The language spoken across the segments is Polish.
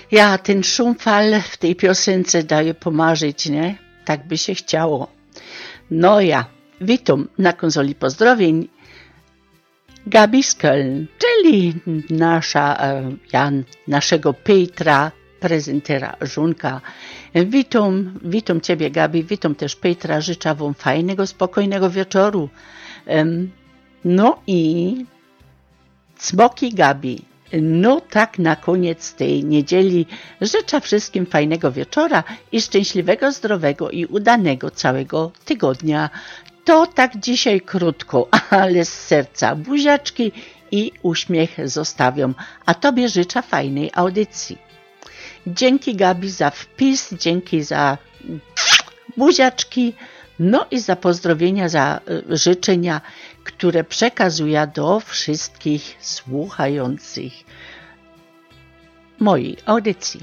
Ja, ten szum fal w tej piosence daje pomarzyć, nie? Tak by się chciało. No ja, witam na konsoli pozdrowień Gabi z Köln, czyli naszego Petra, prezentera żonka. Witam Ciebie, Gabi, witam też Petra, życzę Wam fajnego, spokojnego wieczoru. No i cmoki Gabi. No tak na koniec tej niedzieli życzę wszystkim fajnego wieczora i szczęśliwego, zdrowego i udanego całego tygodnia. To tak dzisiaj krótko, ale z serca buziaczki i uśmiech zostawiam, a Tobie życzę fajnej audycji. Dzięki Gabi za wpis, dzięki za buziaczki, no i za pozdrowienia, za życzenia, które przekazuję do wszystkich słuchających mojej audycji.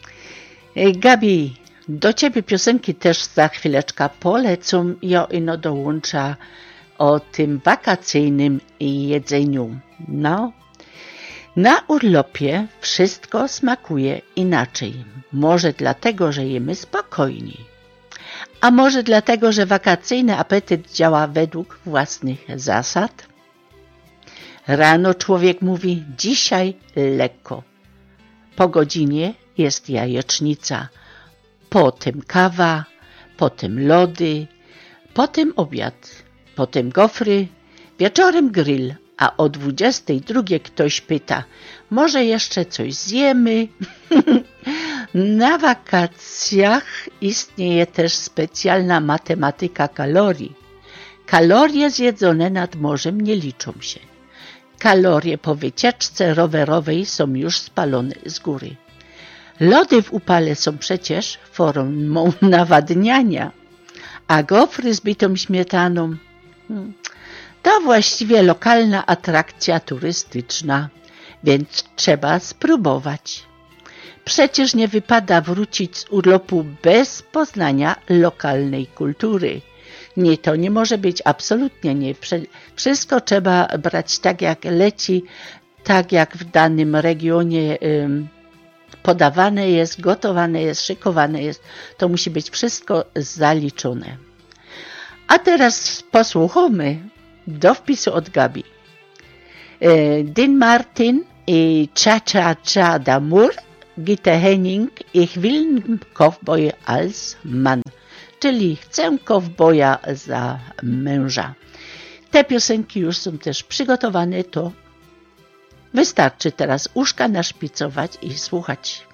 Gabi, do Ciebie piosenki też za chwileczkę polecą. Ja ino dołączę o tym wakacyjnym jedzeniu. No, na urlopie wszystko smakuje inaczej. Może dlatego, że jemy spokojniej. A może dlatego, że wakacyjny apetyt działa według własnych zasad? Rano człowiek mówi, dzisiaj lekko. Po godzinie jest jajecznica, potem kawa, potem lody, potem obiad, potem gofry, wieczorem grill, a o 22 ktoś pyta, może jeszcze coś zjemy? Na wakacjach istnieje też specjalna matematyka kalorii. Kalorie zjedzone nad morzem nie liczą się. Kalorie po wycieczce rowerowej są już spalone z góry. Lody w upale są przecież formą nawadniania, a gofry z bitą śmietaną to właściwie lokalna atrakcja turystyczna, więc trzeba spróbować. Przecież nie wypada wrócić z urlopu bez poznania lokalnej kultury. Nie, to nie może być, absolutnie nie. Wszystko trzeba brać tak, jak leci, tak jak w danym regionie podawane jest, gotowane jest, szykowane jest. To musi być wszystko zaliczone. A teraz posłuchamy do wpisu od Gabi. Dean Martin i Cha Cha Cha d'Amour, Gitte Henning, ich will Cowboy als Mann, czyli chcę kowboja za męża. Te piosenki już są też przygotowane, to wystarczy teraz uszka naszpicować i słuchać.